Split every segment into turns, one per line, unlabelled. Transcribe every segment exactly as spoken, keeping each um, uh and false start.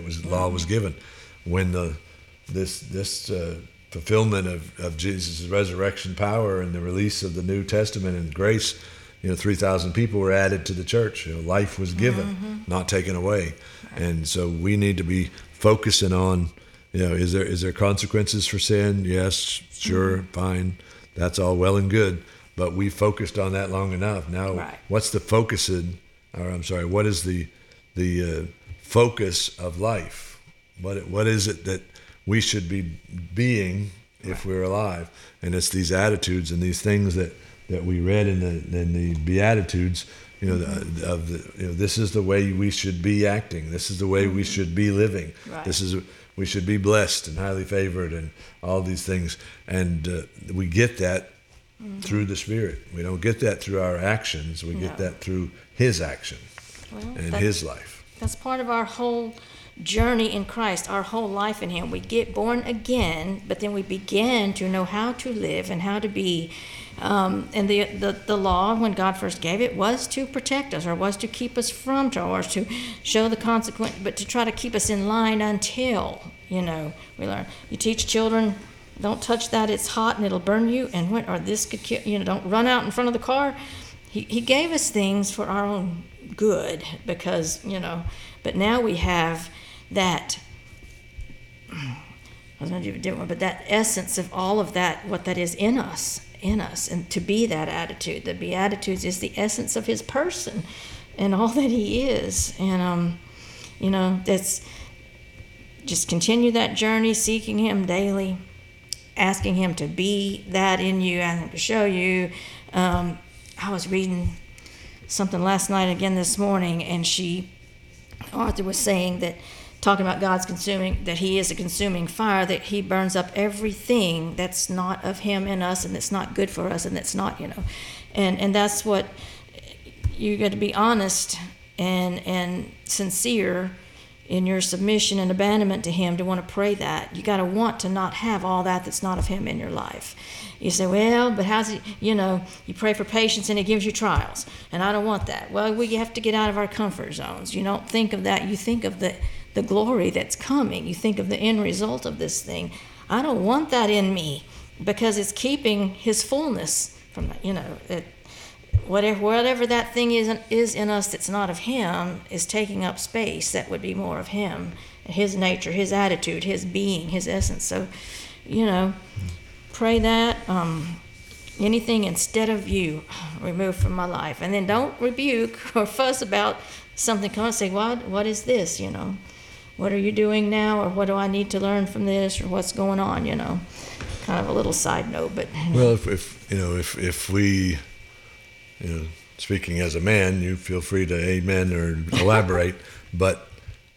was law was given. When the this this uh, fulfillment of, of Jesus' resurrection power and the release of the New Testament and grace, you know, three thousand people were added to the church. You know, life was given, mm-hmm. not taken away. Right. And so we need to be focusing on, you know, is there is there consequences for sin? Yes, sure, mm-hmm. fine. That's all well and good. But we focused on that long enough. Now, right. what's the focusing, or I'm sorry, what is the the uh, focus of life? What what is it that we should be being if right. we're alive? And it's these attitudes and these things that, that we read in the in the Beatitudes. You know, mm-hmm. the, of the you know, this is the way we should be acting. This is the way mm-hmm. we should be living. Right. This is we should be blessed and highly favored and all these things. And uh, we get that mm-hmm. through the Spirit. We don't get that through our actions. We no. get that through His action well, and His life.
That's part of our whole journey in Christ, our whole life in Him. We get born again, but then we begin to know how to live and how to be. Um, and the, the the law, when God first gave it, was to protect us, or was to keep us from trouble, or to show the consequence, but to try to keep us in line until, you know, we learn. You teach children, don't touch that, it's hot and it'll burn you, and when, or this could kill, you know, don't run out in front of the car. He, he gave us things for our own good, because, you know, but now we have that, I was going to do a different one, but that essence of all of that, what that is in us, in us, and to be that attitude. The Beatitudes is the essence of His person and all that He is. And, um, you know, that's just continue that journey, seeking Him daily, asking Him to be that in you, asking Him to show you. Um, I was reading something last night again this morning, and she, Arthur was saying that, talking about God's consuming, that He is a consuming fire, that He burns up everything that's not of Him in us, and that's not good for us, and that's not, you know, and and that's what you got to be honest and and sincere in your submission and abandonment to Him, to want to pray that. You got to want to not have all that that's not of Him in your life. You say, well, but how's it, you know, you pray for patience and He gives you trials, and I don't want that. Well, we have to get out of our comfort zones. You don't think of that. You think of the the glory that's coming. You think of the end result of this thing. I don't want that in me, because it's keeping His fullness from, you know, it, whatever whatever that thing is is in us that's not of Him is taking up space that would be more of Him, His nature, His attitude, His being, His essence. So, you know, pray that um, anything instead of you remove from my life, and then don't rebuke or fuss about something. Come and say, what what is this? You know. What are you doing now, or what do I need to learn from this, or what's going on, you know? Kind of a little side note, but...
Well, if, if you know, if if we, you know, speaking as a man, you feel free to amen or elaborate, but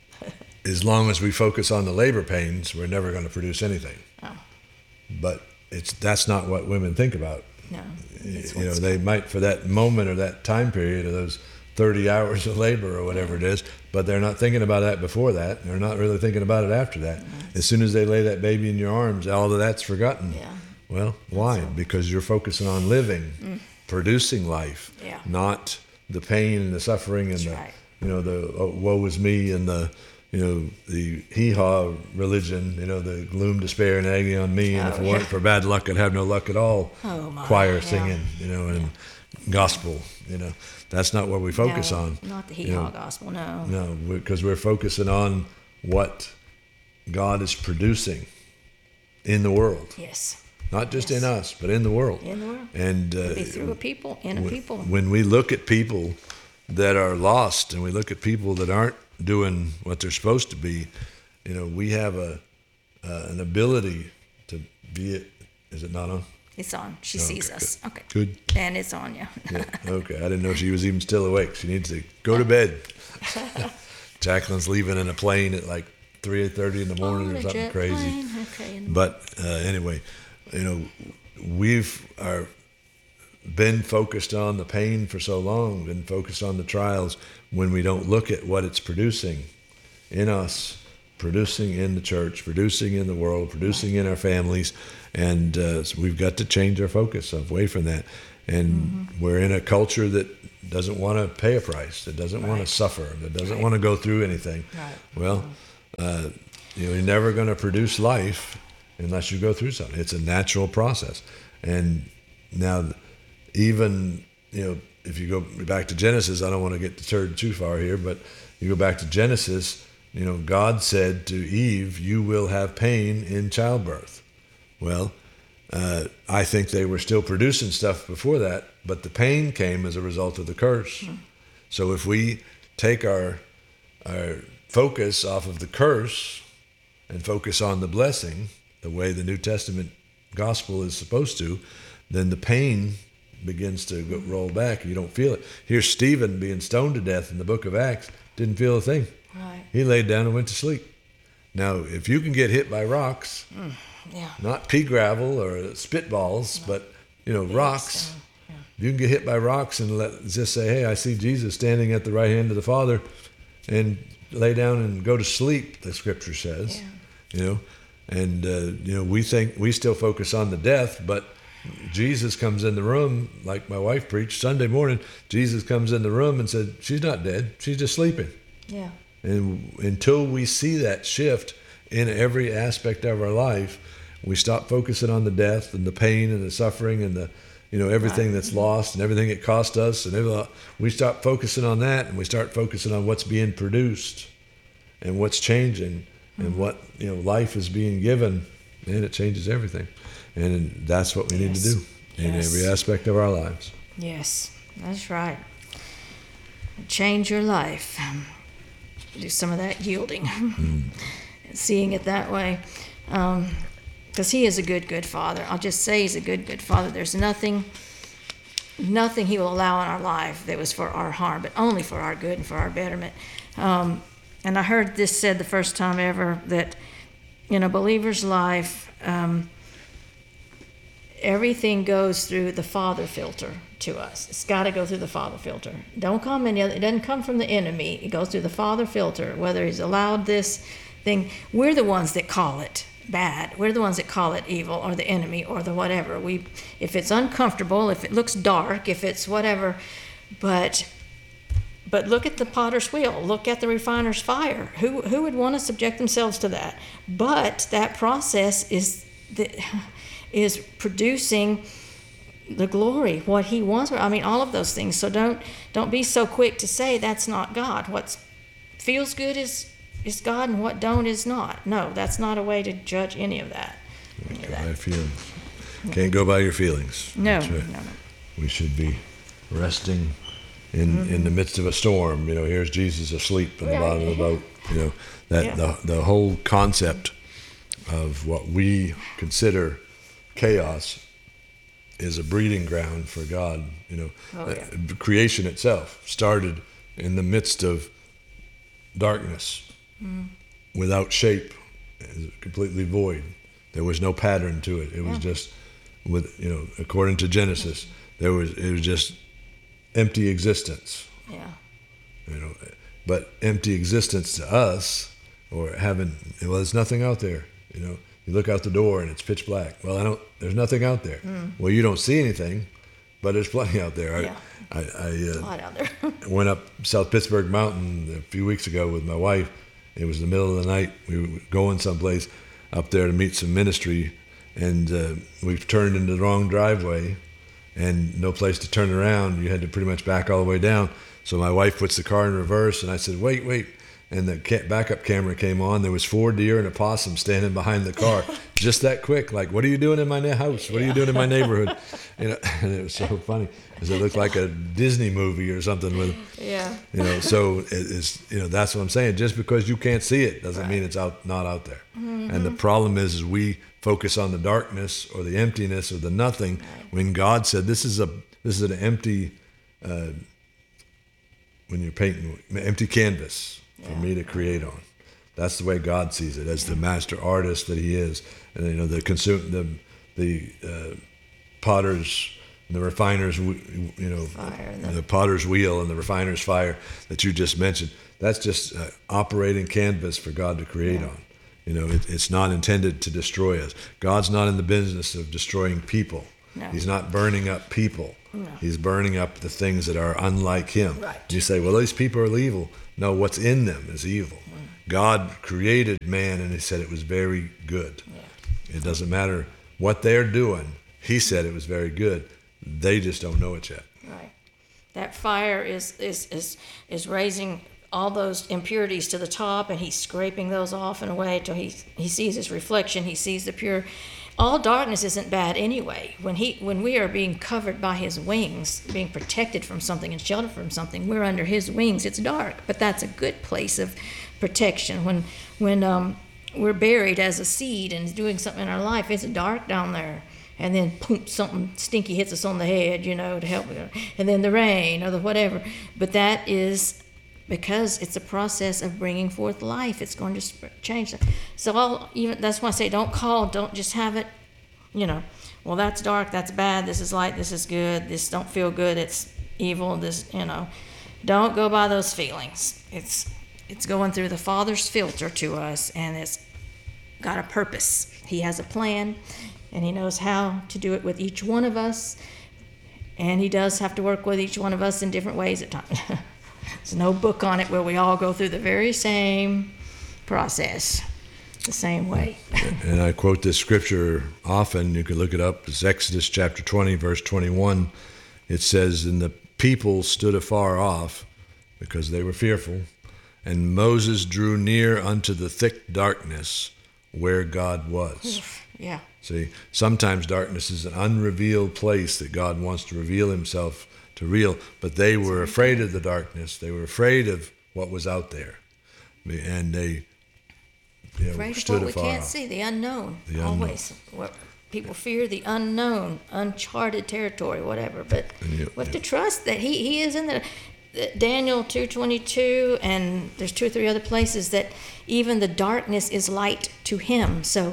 as long as we focus on the labor pains, we're never going to produce anything. Oh. But it's that's not what women think about.
No.
You know, they might, for that moment or that time period of those thirty hours of labor or whatever it is, but they're not thinking about that before that. They're not really thinking about it after that. Mm-hmm. As soon as they lay that baby in your arms, all of that's forgotten.
Yeah.
Well, why? So. Because you're focusing on living, mm. producing life,
yeah.
not the pain and the suffering and
that's
the,
right.
you know, the oh, woe is me and the, you know, the hee-haw religion, you know, the gloom, despair, and agony on me, and oh, if it yeah. weren't for bad luck, I'd have no luck at all.
Oh, my.
Choir
yeah.
singing, you know, and yeah. gospel, you know. That's not what we focus
no,
on.
Not the hee-haw you know, gospel, no.
No, because we're, we're focusing on what God is producing in the world.
Yes.
Not just
yes.
in us, but in the world.
In the world.
And uh,
be through a people, in a
when,
people.
When we look at people that are lost, and we look at people that aren't doing what they're supposed to be, you know, we have a uh, an ability to be. Is it not on?
It's on. She
oh,
sees
okay,
us.
Good.
Okay.
Good.
And it's on, yeah.
yeah. Okay. I didn't know she was even still awake. She needs to go to bed. Jacqueline's leaving in a plane at like three thirty in the morning
oh,
or something crazy.
Okay.
But uh, anyway, you know, we've are been focused on the pain for so long, been focused on the trials, when we don't look at what it's producing in us, producing in the church, producing in the world, producing in our families. And uh, so we've got to change our focus away from that. And mm-hmm. we're in a culture that doesn't want to pay a price, that doesn't right. want to suffer, that doesn't right. want to go through anything.
Right.
Well, uh, you know, you're never going to produce life unless you go through something. It's a natural process. And now, even, you know, if you go back to Genesis, I don't want to get deterred too far here, but you go back to Genesis, you know, God said to Eve, you will have pain in childbirth. Well, uh, I think they were still producing stuff before that, but the pain came as a result of the curse. Mm. So if we take our our focus off of the curse and focus on the blessing, the way the New Testament gospel is supposed to, then the pain begins to go, roll back. You don't feel it. Here's Stephen being stoned to death in the book of Acts, didn't feel a thing.
Right.
He laid down and went to sleep. Now, if you can get hit by rocks,
mm, yeah.
not pea gravel or spitballs, no. but, you know, rocks,
uh, yeah.
you can get hit by rocks and let, just say, hey, I see Jesus standing at the right hand of the Father, and lay down and go to sleep, the scripture says. Yeah. You know, and, uh, you know, we think, we still focus on the death, but Jesus comes in the room, like my wife preached Sunday morning, Jesus comes in the room and said, she's not dead, she's just sleeping.
Yeah.
And until we see that shift in every aspect of our life, we stop focusing on the death and the pain and the suffering and the, you know, everything that's lost and everything it cost us. And everything. We stop focusing on that, and we start focusing on what's being produced and what's changing mm-hmm. and what, you know, life is being given, and it changes everything. And that's what we yes. need to do in yes. every aspect of our lives.
Yes, that's right. Change your life. Do some of that yielding, mm. seeing it that way. Um, because he is a good, good father. I'll just say he's a good, good father. There's nothing, nothing he will allow in our life that was for our harm, but only for our good and for our betterment. Um, and I heard this said the first time ever, that in a believer's life, um, everything goes through the Father filter to us. It's got to go through the Father filter. Don't come any other. It doesn't come from the enemy. It goes through the Father filter. Whether he's allowed this thing, we're the ones that call it bad. We're the ones that call it evil, or the enemy, or the whatever. We, if it's uncomfortable, if it looks dark, if it's whatever, but but look at the potter's wheel. Look at the refiner's fire. Who who would want to subject themselves to that? But that process is the, is producing the glory, what he wants. I mean, all of those things. So don't don't be so quick to say that's not God. What feels good is is God, and what don't is not. No, that's not a way to judge any of that.
Any of that. By feelings. Can't go by your feelings.
No,
right.
no, no.
We should be resting in mm-hmm. in the midst of a storm. You know, here's Jesus asleep in the
yeah,
bottom
yeah.
of the boat. You know, that
yeah.
the the whole concept of what we consider chaos is a breeding ground for God. You know,
oh, yeah.
uh, creation itself started in the midst of darkness, mm. without shape, completely void. There was no pattern to it. It yeah. was just, with you know, according to Genesis, there was it was just empty existence.
Yeah.
You know, but empty existence to us, or having well, there's nothing out there. You know. You look out the door and it's pitch black. Well, I don't. There's nothing out there. Mm. Well, you don't see anything, but there's plenty out there.
Yeah.
I, I, I uh,
a lot out there.
went up South Pittsburgh Mountain a few weeks ago with my wife. It was the middle of the night. We were going someplace up there to meet some ministry, and uh, we turned into the wrong driveway, and no place to turn around. You had to pretty much back all the way down. So my wife puts the car in reverse, and I said, "Wait, wait." And the backup camera came on. There was four deer and a possum standing behind the car, just that quick. Like, what are you doing in my house? What are you doing in my neighborhood? You know, and it was so funny because it looked like a Disney movie or something with,
yeah.
You know. So it's you know that's what I'm saying. Just because you can't see it doesn't right. mean it's out not out there. Mm-hmm. And the problem is, is we focus on the darkness or the emptiness or the nothing right. when God said this is a this is an empty uh, when you're painting empty canvas. For yeah. me to create on. That's the way God sees it, as the master artist that he is. And you know, the consume the the uh, potter's and the refiner's you know
fire,
the, the potter's wheel and the refiner's fire that you just mentioned. That's just uh, operating canvas for God to create yeah. on. You know, it, it's not intended to destroy us. God's not in the business of destroying people.
No.
He's not burning up people.
No.
He's burning up the things that are unlike him.
Right.
You say, well, these people are evil. No, what's in them is evil. Mm. God created man, and he said it was very good.
Yeah.
It doesn't matter what they're doing. He said it was very good. They just don't know it yet.
Right. That fire is is is is raising all those impurities to the top, and he's scraping those off in a way till he he sees his reflection. He sees the pure. All darkness isn't bad anyway. When he when we are being covered by his wings, being protected from something and sheltered from something, we're under his wings. It's dark, but that's a good place of protection. When when um, we're buried as a seed and doing something in our life, it's dark down there. And then boom, something stinky hits us on the head, you know, to help. And then the rain or the whatever. But that is because it's a process of bringing forth life. It's going to change that. So I'll even that's why I say don't call, don't just have it, you know, well, that's dark, that's bad, this is light, this is good, this don't feel good, it's evil, this, you know. Don't go by those feelings. It's it's going through the Father's filter to us, and it's got a purpose. He has a plan, and he knows how to do it with each one of us, and he does have to work with each one of us in different ways at times. There's no book on it where we all go through the very same process, the same way.
And I quote this scripture often. You can look it up. It's Exodus chapter twenty, verse twenty-one. It says, "And the people stood afar off because they were fearful, and Moses drew near unto the thick darkness where God was."
Yeah.
See, sometimes darkness is an unrevealed place that God wants to reveal himself to real, but they were afraid of the darkness. They were afraid of what was out there, and they you know,
afraid
stood
of what
afar
we can't
off.
see, the unknown.
The unknown.
Always, what people fear, the unknown, uncharted territory, whatever. But
And you-
we have
yeah.
to trust that he, he is in the Daniel two twenty-two, and there's two or three other places that even the darkness is light to him. So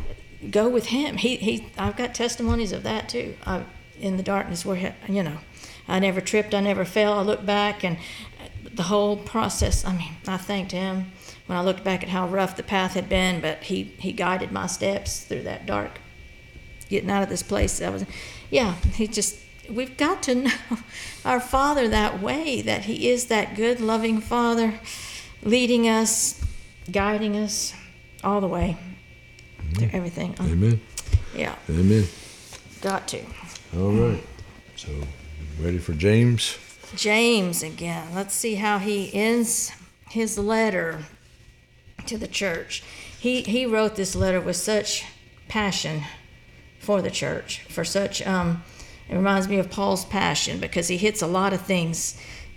go with him. He he. I've got testimonies of that too. I, in the darkness, where you know. I never tripped, I never fell. I look back, and the whole process, I mean, I thanked him when I looked back at how rough the path had been, but he, he guided my steps through that dark, getting out of this place. I was, yeah, he just, we've got to know our Father that way, that he is that good, loving Father, leading us, guiding us all the way through everything.
Amen.
Yeah,
Amen.
got to.
All right. So, ready for James?
James again. Let's see how he ends his letter to the church. He he wrote this letter with such passion for the church, for such, um, it reminds me of Paul's passion, because he hits a lot of things.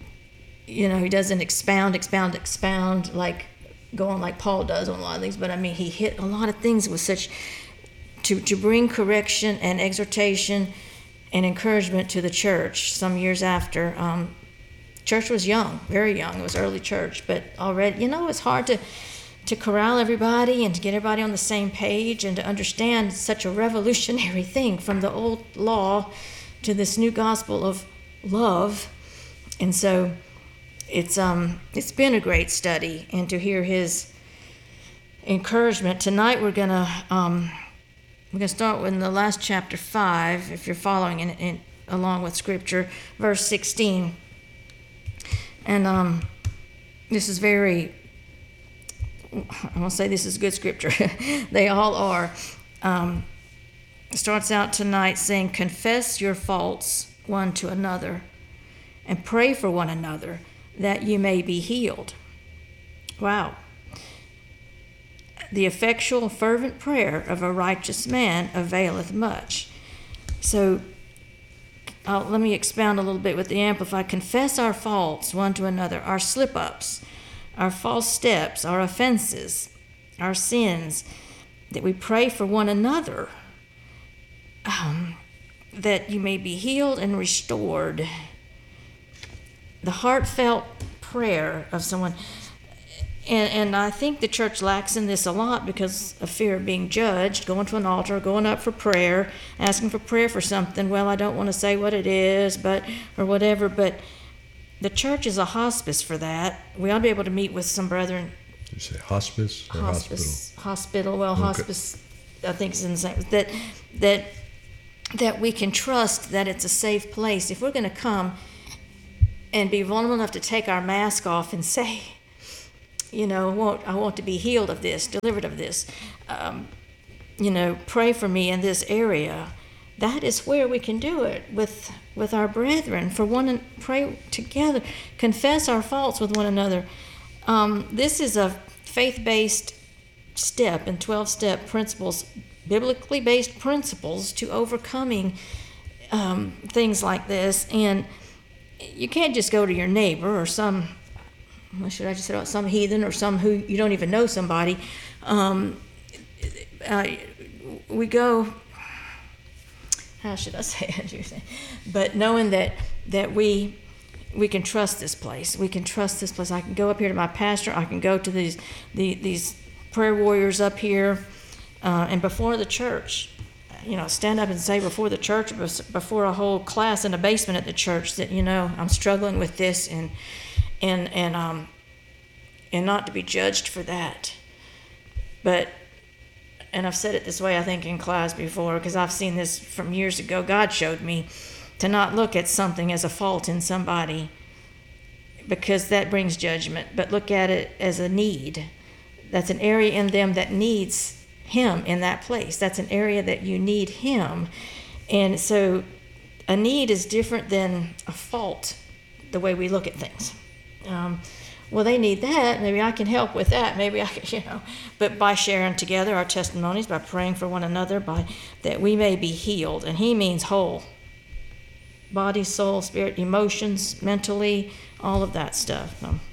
You know, he doesn't expound, expound, expound, like go on like Paul does on a lot of things, but I mean, he hit a lot of things with such, to, to bring correction and exhortation and encouragement to the church some years after. Um, church was young, very young. It was early church, but already, you know, it's hard to, to corral everybody and to get everybody on the same page and to understand such a revolutionary thing from the old law to this new gospel of love. And so it's um it's been a great study, and to hear his encouragement. Tonight we're gonna um We're going to start with the last chapter five, if you're following in, in, along with Scripture, verse sixteen. And um, this is very, I won't say this is good Scripture. They all are. Um, it starts out tonight saying, "Confess your faults one to another, and pray for one another, that you may be healed." Wow. "The effectual, fervent prayer of a righteous man availeth much." So uh, let me expound a little bit with the Amplified. Confess our faults one to another, our slip-ups, our false steps, our offenses, our sins, that we pray for one another, um, that you may be healed and restored. The heartfelt prayer of someone. And, and I think the church lacks in this a lot because of fear of being judged, going to an altar, going up for prayer, asking for prayer for something. Well, I don't want to say what it is, but or whatever. But the church is a hospice for that. We ought to be able to meet with some brethren.
You say hospice or
Hospice, hospital. Well,
Okay.
hospice, I think is in the same. That that that we can trust that it's a safe place. If we're going to come and be vulnerable enough to take our mask off and say, you know, I want, I want to be healed of this, delivered of this. Um, you know, pray for me in this area. That is where we can do it with with our brethren. For one, pray together, confess our faults with one another. Um, this is a faith-based step in twelve-step principles, biblically based principles to overcoming um, things like this. And you can't just go to your neighbor or some, what should I just say, some heathen or some who you don't even know somebody. Um, uh, we go, how should I say it? But knowing that that we we can trust this place. We can trust this place. I can go up here to my pastor. I can go to these the, these prayer warriors up here, uh, and before the church, you know, stand up and say before the church, before a whole class in the basement at the church that, you know, I'm struggling with this, and and and um and not to be judged for that. But, and I've said it this way, I think, in class before, because I've seen this from years ago. God showed me to not look at something as a fault in somebody, because that brings judgment, but look at it as a need. That's an area in them that needs Him in that place. That's an area that you need Him. And so a need is different than a fault, the way we look at things. Um, well, they need that. Maybe I can help with that. Maybe I can, you know. But by sharing together our testimonies, by praying for one another, by that we may be healed. And He means whole. Body, soul, spirit, emotions, mentally, all of that stuff. Um,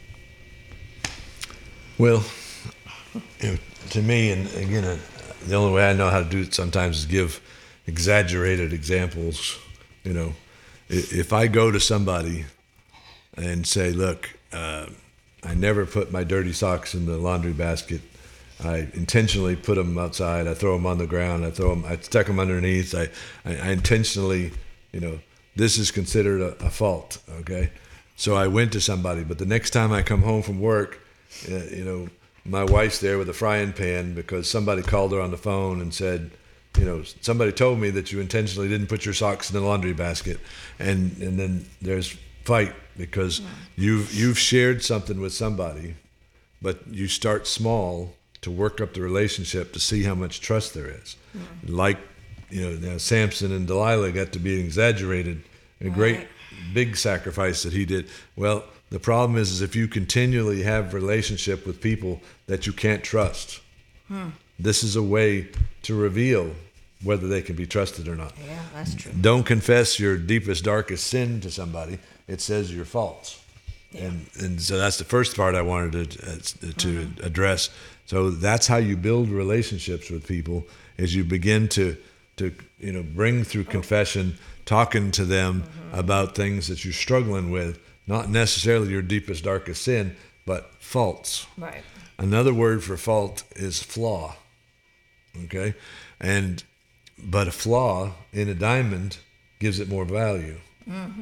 well, you know, to me, and again, uh, the only way I know how to do it sometimes is give exaggerated examples. You know, if I go to somebody and say, look, uh, I never put my dirty socks in the laundry basket. I intentionally put them outside. I throw them on the ground. I throw them, I stuck them underneath. I, I, I intentionally, you know, this is considered a, a fault, okay? So I went to somebody, but the next time I come home from work, uh, you know, my wife's there with a frying pan because somebody called her on the phone and said, you know, somebody told me that you intentionally didn't put your socks in the laundry basket. And and then there's fight because yeah. you've, you've shared something with somebody, but you start small to work up the relationship to see how much trust there is. Yeah. Like, you know, now Samson and Delilah got to be exaggerated, a right. great big sacrifice that he did. Well, the problem is, is if you continually have relationship with people that you can't trust, hmm. this is a way to reveal whether they can be trusted or not.
Yeah, that's true.
Don't confess your deepest, darkest sin to somebody. It says your faults. Yeah. And and so that's the first part I wanted to, uh, to mm-hmm. address. So that's how you build relationships with people, is you begin to, to you know, bring through confession, talking to them mm-hmm. about things that you're struggling with, not necessarily your deepest, darkest sin, but faults.
Right.
Another word for fault is flaw. Okay? And but a flaw in a diamond gives it more value. Mm-hmm.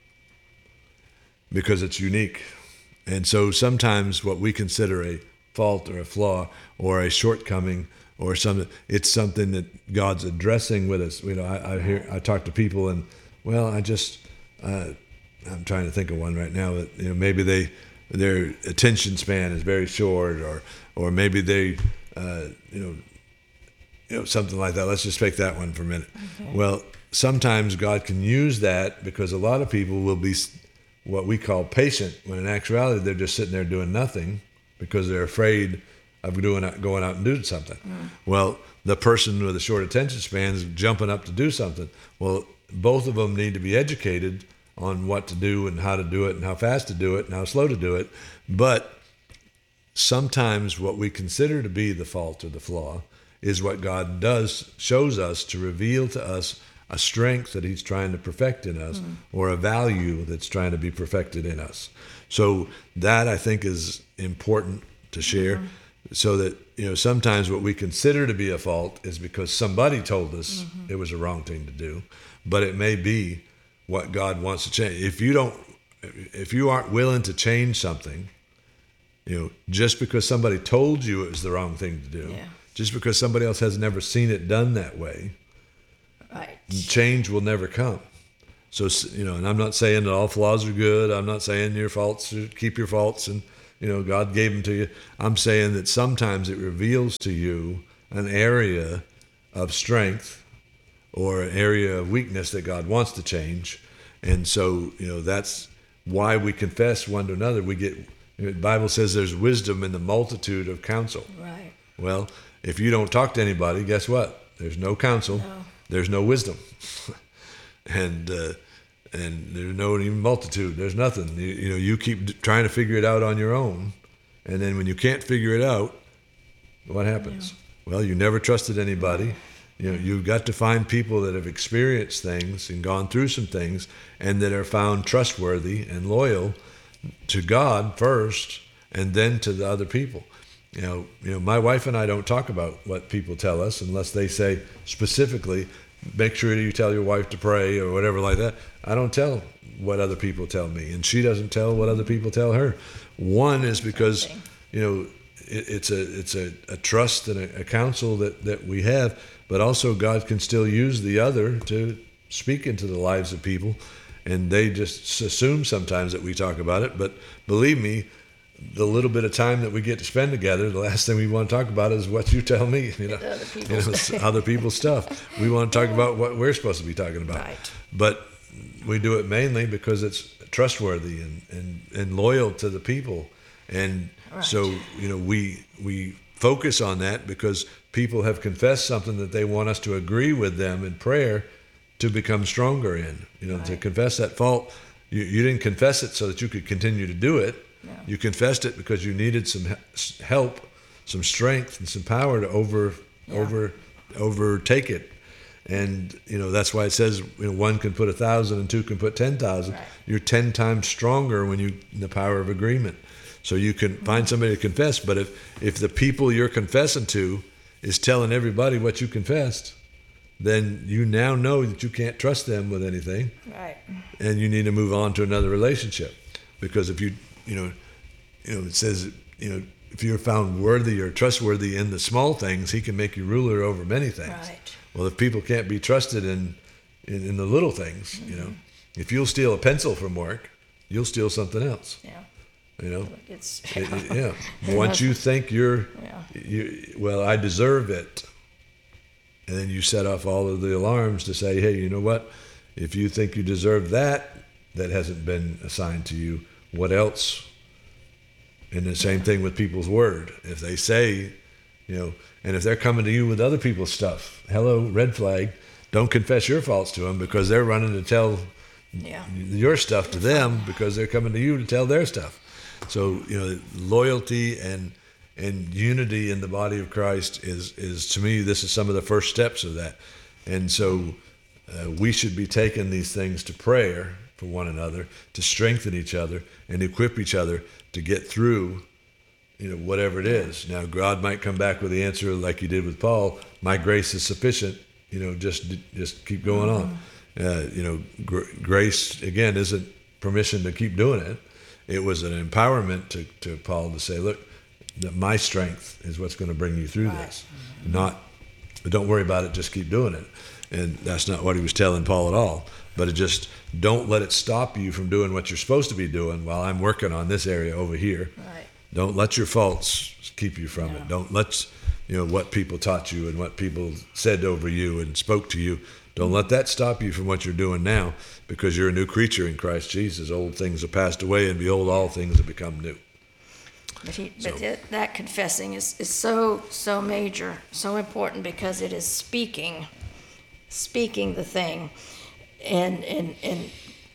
Because it's unique. And so sometimes what we consider a fault or a flaw or a shortcoming or something, it's something that God's addressing with us. You know, I, I hear, I talk to people and, well, I just, uh, I'm trying to think of one right now that, you know, maybe they, their attention span is very short, or, or maybe they, uh, you know, you know, something like that. Let's just take that one for a minute. Okay. Well, sometimes God can use that because a lot of people will be what we call patient, when in actuality they're just sitting there doing nothing because they're afraid of doing going out and doing something. Mm. Well, the person with a short attention span is jumping up to do something. Well, both of them need to be educated on what to do and how to do it and how fast to do it and how slow to do it. But sometimes what we consider to be the fault or the flaw is what God does, shows us to reveal to us a strength that He's trying to perfect in us, mm. or a value that's trying to be perfected in us. So that, I think, is important to share, mm-hmm. so that, you know, sometimes what we consider to be a fault is because somebody told us mm-hmm. it was a wrong thing to do, but it may be what God wants to change. If you don't, if you aren't willing to change something, you know, just because somebody told you it was the wrong thing to do, yeah. just because somebody else has never seen it done that way, right. change will never come. So, you know, and I'm not saying that all flaws are good. I'm not saying your faults, keep your faults and you know, God gave them to you. I'm saying that sometimes it reveals to you an area of strength or an area of weakness that God wants to change. And so, you know, that's why we confess one to another. We get, the Bible says there's wisdom in the multitude of counsel.
Right.
Well, if you don't talk to anybody, guess what? There's no counsel.
No.
There's no wisdom. and uh, and there's no even multitude. There's nothing. You, you know, you keep trying to figure it out on your own. And then when you can't figure it out, what happens? Yeah. Well, you never trusted anybody. You know, you've got to find people that have experienced things and gone through some things and that are found trustworthy and loyal to God first and then to the other people. You know, you know, my wife and I don't talk about what people tell us unless they say specifically, make sure that you tell your wife to pray or whatever like that. I don't tell what other people tell me, and she doesn't tell what other people tell her. One is because, you know, it, it's a it's a, a trust and a, a counsel that, that we have, but also God can still use the other to speak into the lives of people, and they just assume sometimes that we talk about it. But believe me, the little bit of time that we get to spend together, the last thing we want to talk about is what you tell me, you know,
other people's,
you know, other people's stuff. We want to talk about what we're supposed to be talking about.
Right.
But we do it mainly because it's trustworthy and, and, and loyal to the people. And
right.
so, you know, we we focus on that because people have confessed something that they want us to agree with them in prayer to become stronger in, you know, right. to confess that fault. You, you didn't confess it so that you could continue to do it.
Yeah.
You confessed it because you needed some help, some strength, and some power to over, yeah. over, overtake it. And you know that's why it says, you know, one can put a thousand and two can put ten thousand.
Right. You're
ten times stronger when you in the power of agreement. So you can mm-hmm. find somebody to confess. But if if the people you're confessing to is telling everybody what you confessed, then you now know that you can't trust them with anything.
Right. And
you need to move on to another relationship, because if you you know, you know, it says, you know, if you're found worthy or trustworthy in the small things, he can make you ruler over many things.
Right.
Well, if people can't be trusted in, in, in the little things, mm-hmm. you know, if you'll steal a pencil from work, you'll steal something else.
Yeah.
You know,
it's,
it, it, yeah. Once you think you're,
yeah.
you, well, I deserve it, and then you set off all of the alarms to say, hey, you know what? If you think you deserve that, that hasn't been assigned to you, what else? And the same thing with people's word. If they say, you know, and if they're coming to you with other people's stuff, hello, red flag. Don't confess your faults to them, because they're running to tell
yeah.
your stuff to them because they're coming to you to tell their stuff. So, you know, loyalty and and unity in the body of Christ is, is to me, this is some of the first steps of that. And so uh, we should be taking these things to prayer for one another, to strengthen each other and equip each other to get through, you know, whatever it is. Now, God might come back with the answer like he did with Paul, my grace is sufficient, you know, just just keep going on. Uh, you know, gr- grace, again, isn't permission to keep doing it. It was an empowerment to, to Paul to say, look, that my strength is what's going to bring you through
right.
this. Not, but don't worry about it, just keep doing it. And that's not what he was telling Paul at all. But it just, don't let it stop you from doing what you're supposed to be doing while I'm working on this area over here.
Right.
Don't let your faults keep you from
no.
it. Don't let, you know, what people taught you and what people said over you and spoke to you. Don't let that stop you from what you're doing now, because you're a new creature in Christ Jesus. Old things have passed away, and behold, all things have become new.
But, he,
So-
but it, that confessing is, is so, so major, so important, because it is speaking, speaking the thing. And, and, and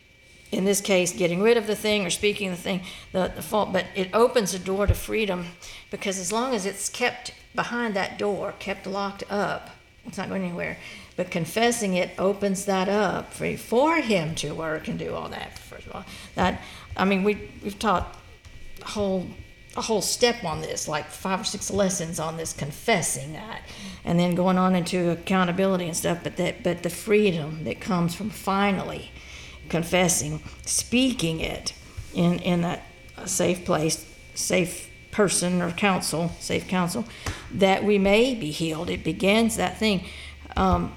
in this case, getting rid of the thing or speaking the thing, the, the fault, but it opens a door to freedom, because as long as it's kept behind that door, kept locked up, it's not going anywhere. But confessing it opens that up for, for him to work and do all that. First of all, that I mean, we we've taught a whole a whole step on this, like five or six lessons on this confessing that, and then going on into accountability and stuff. But that but the freedom that comes from finally confessing, speaking it in in that safe place, safe person or counsel, safe counsel, that we may be healed. It begins that thing. Um,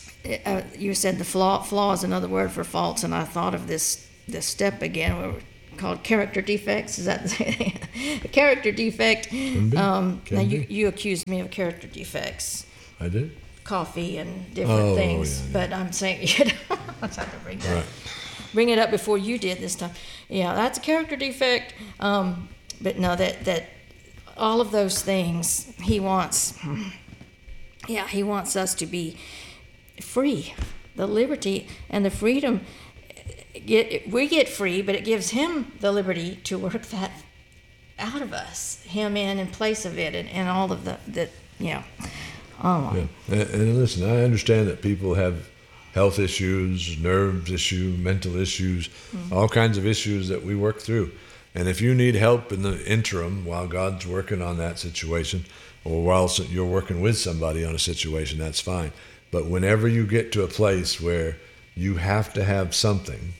Uh, you said the flaw, flaw is another word for faults, and I thought of this this step again, where we're called character defects. Is that a character defect?
Can
Um,
Can
now
be.
you, you accused me of character defects,
I did.
coffee and different
Oh,
things.
yeah, yeah.
But I'm saying, you know, I was had to bring that,
Right.
bring it up before you did this time. Yeah, that's a character defect. Um, but no, that that all of those things he wants. Yeah, he wants us to be free, the liberty and the freedom. Get we get free, but it gives him the liberty to work that out of us, him in in place of it, and, and all of the that yeah. Oh my.
Yeah. And, and listen, I understand that people have health issues, nerves issues, mental issues,
Mm-hmm.
all kinds of issues that we work through. And if you need help in the interim while God's working on that situation, or while you're working with somebody on a situation, that's fine. But whenever you get to a place where you have to have something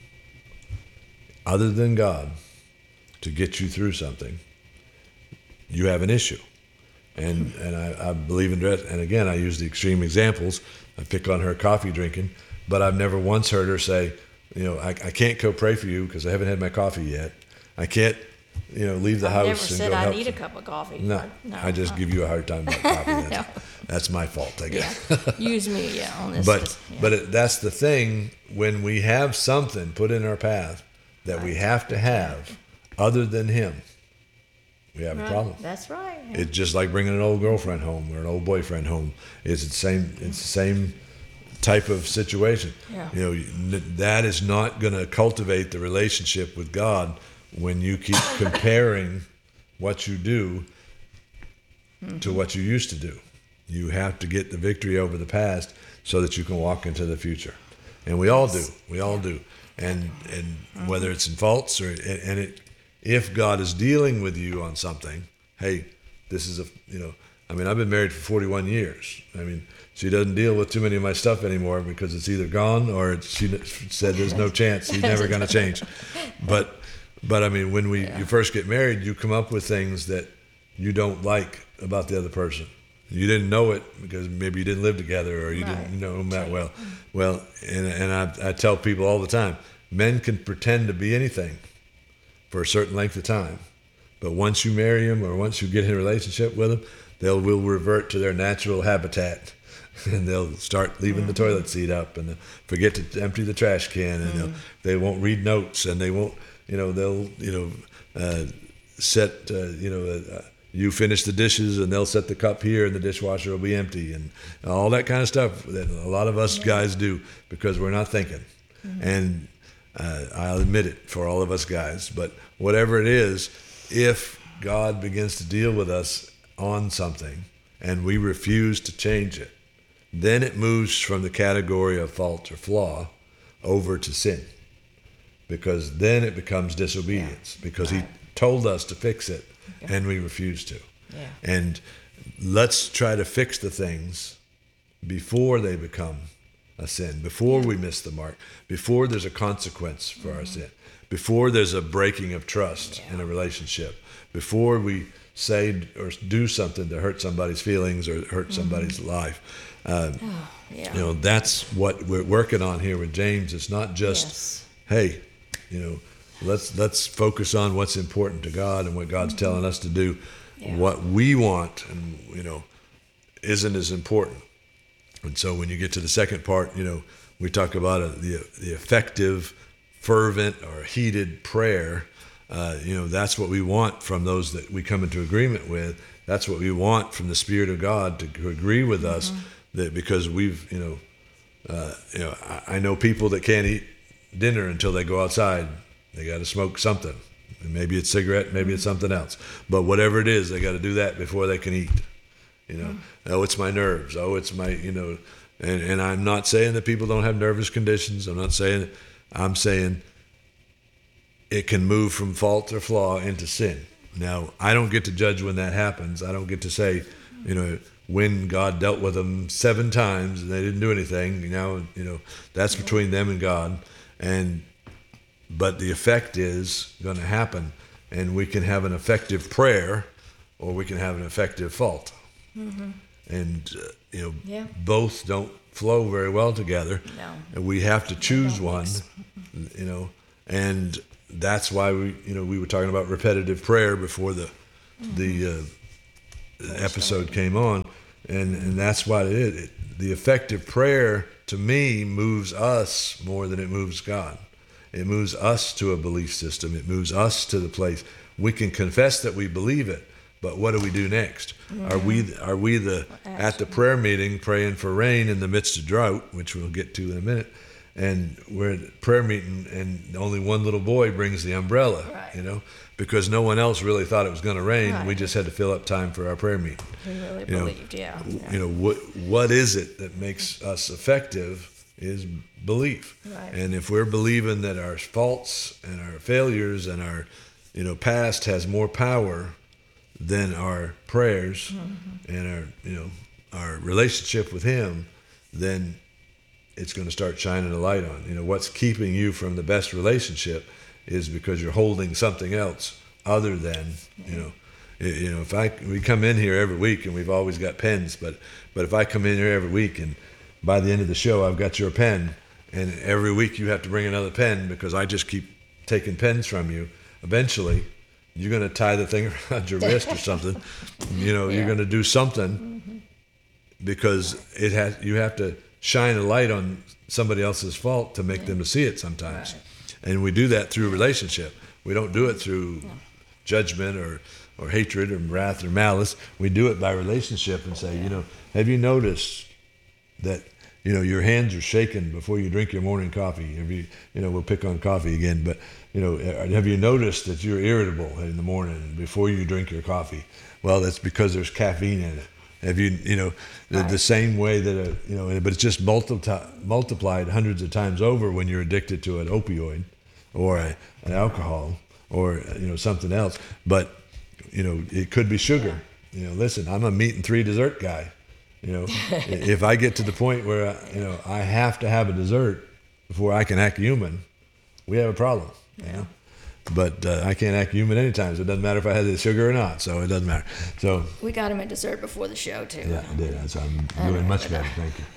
other than God to get you through something, you have an issue. And and I, I believe in dress. And again, I use the extreme examples. I pick on her coffee drinking, but I've never once heard her say, you know, I, I can't go pray for you because I haven't had my coffee yet. I can't, you know, leave the
I
house
never
and
said
go
I
help
need a
some-
cup of coffee.
No,
no
I just
uh,
give you a hard time about coffee. That's,
No.
that's my fault, I
yeah.
guess.
Use me, yeah, on this.
But
this- yeah.
but it, that's the thing. When we have something put in our path that we have to have, other than Him, we have a
Right,
problem.
That's right. yeah.
It's just like bringing an old girlfriend home or an old boyfriend home. It's the same. It's the same type of situation.
Yeah.
You know, n- that is not going to cultivate the relationship with God when you keep comparing what you do to what you used to do. You have to get the victory over the past so that you can walk into the future. And we all do. We all do. And and whether it's in faults or and it, if God is dealing with you on something, hey, this is a you know. I mean, I've been married for forty-one years. I mean, she doesn't deal with too many of my stuff anymore because it's either gone or it's, she said there's no chance. He's never going to change. But but I mean, when we
Yeah.
you first get married, you come up with things that you don't like about the other person. You didn't know it because maybe you didn't live together or you
Right.
didn't know them that well. Well, and and I, I tell people all the time, men can pretend to be anything for a certain length of time, but once you marry them or once you get in a relationship with them, they'll will revert to their natural habitat, and they'll start leaving the toilet seat up and they'll forget to empty the trash can, and they'll, they won't read notes, and they won't, you know, they'll you know uh, set uh, you know. Uh, You finish the dishes, and they'll set the cup here, and the dishwasher will be empty, and all that kind of stuff that a lot of us guys do because we're not thinking. And uh, I'll admit it for all of us guys. But whatever it is, if God begins to deal with us on something, and we refuse to change it, then it moves from the category of fault or flaw over to sin, because then it becomes disobedience because He told us to fix it. And we refuse to.
Yeah.
And let's try to fix the things before they become a sin, before we miss the mark, before there's a consequence for our sin, before there's a breaking of trust in a relationship, before we say or do something to hurt somebody's feelings or hurt somebody's life. Uh,
Oh, yeah.
You know, that's what we're working on here with James. It's not just,
Yes.
hey, you know, let's let's focus on what's important to God and what God's telling us to do.
Yeah.
What we want, and you know, isn't as important. And so when you get to the second part, you know, we talk about a, the the effective, fervent, or heated prayer. Uh, you know, that's what we want from those that we come into agreement with. That's what we want from the Spirit of God to, to agree with us. That because we've, you know, uh, you know, I, I know people that can't eat dinner until they go outside. They got to smoke something. And maybe it's cigarette, maybe it's something else. But whatever it is, they got to do that before they can eat. You know, oh, it's my nerves. Oh, it's my, you know, and, and I'm not saying that people don't have nervous conditions. I'm not saying, I'm saying it can move from fault or flaw into sin. Now, I don't get to judge when that happens. I don't get to say, you know, when God dealt with them seven times and they didn't do anything. You know, you know, that's between them and God. And but the effect is going to happen, and we can have an effective prayer, or we can have an effective fault. Mm-hmm. And uh, you know,
Yeah.
both don't flow very well together.
No.
And we have to choose
don't
one.
mix.
You know, and that's why we, you know, we were talking about repetitive prayer before the mm-hmm. the uh, episode came on, and and that's why it is. It, the effective prayer to me moves us more than it moves God. It moves us to a belief system. It moves us to the place we can confess that we believe it. But what do we do next? Yeah. Are we are we the at the prayer meeting praying for rain in the midst of drought, which we'll get to in a minute, and we're at prayer meeting and only one little boy brings the umbrella, right. you know, because no one else really thought it was going to rain. Right. We just had to fill up time for our prayer meeting.
We really
you
believed,
know,
yeah. yeah.
You know what what is it that makes us effective? Is belief.
Right.
And if we're believing that our faults and our failures and our, you know, past has more power than our prayers mm-hmm. and our, you know, our relationship with Him, then it's going to start shining a light on. You know, what's keeping you from the best relationship is because you're holding something else other than, mm-hmm. you know, you know, if I we come in here every week and we've always got pens, but but if I come in here every week and by the end of the show, I've got your pen, and every week you have to bring another pen because I just keep taking pens from you. Eventually, you're going to tie the thing around your wrist or something. You know, yeah. you're going to do something mm-hmm. because it has. You have to shine a light on somebody else's fault to make yeah. them to see it sometimes. Right. And we do that through relationship. We don't do it through yeah. judgment or, or hatred or wrath or malice. We do it by relationship and say, yeah. you know, have you noticed that, you know, your hands are shaking before you drink your morning coffee? Have you, you know, we'll pick on coffee again, but, you know, have you noticed that you're irritable in the morning before you drink your coffee? Well, that's because there's caffeine in it. Have you, you know, the, right. the same way that, a, you know, but it's just multi- multiplied hundreds of times over when you're addicted to an opioid or a, an alcohol or, you know, something else. But, you know, it could be sugar. You know, listen, I'm a meat and three dessert guy. You know, if I get to the point where, I, you know, I have to have a dessert before I can act human, we have a problem, you yeah. know. But uh, I can't act human anytime, so it doesn't matter if I had the sugar or not, so it doesn't matter. So
we got him a dessert before the show, too.
Yeah, I did. So I'm doing much better, thank you.